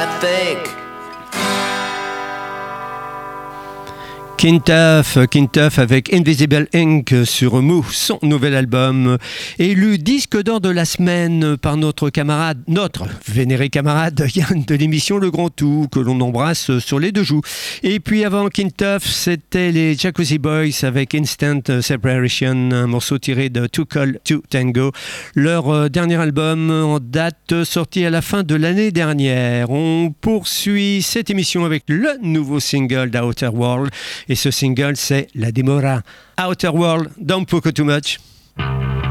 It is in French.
I think. Kintuff avec Invisible Ink sur Mou, son nouvel album, élu disque d'or de la semaine par notre vénéré camarade Yann de l'émission Le Grand Tout, que l'on embrasse sur les deux joues. Et puis avant Kintuff, c'était les Jacuzzi Boys avec Instant Separation, un morceau tiré de Too Cold to Tango, leur dernier album en date sorti à la fin de l'année dernière. On poursuit cette émission avec le nouveau single d'Outer World. Et ce single, c'est La Demora. Outer World, Don't Poke Too Much.